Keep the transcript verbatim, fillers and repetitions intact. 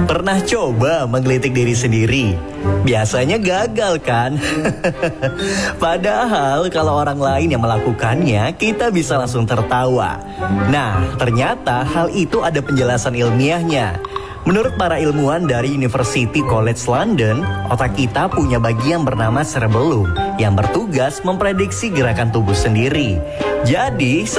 Pernah coba menggelitik diri sendiri? Biasanya gagal kan? Padahal kalau orang lain yang melakukannya, kita bisa langsung tertawa. Nah, ternyata hal itu ada penjelasan ilmiahnya. Menurut para ilmuwan dari University College London, otak kita punya bagian bernama cerebellum yang bertugas memprediksi gerakan tubuh sendiri. Jadi,